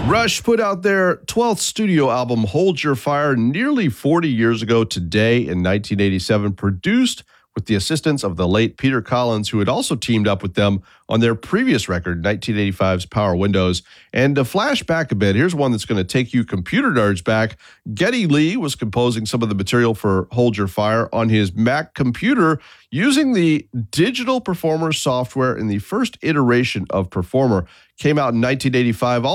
Rush put out their 12th studio album, Hold Your Fire, nearly 40 years ago today in 1987, produced with the assistance of the late Peter Collins, who had also teamed up with them on their previous record, 1985's Power Windows. And to flash back a bit, here's one that's going to take you computer nerds back. Geddy Lee was composing some of the material for Hold Your Fire on his Mac computer using the Digital Performer software in the first iteration of Performer. Came out in 1985.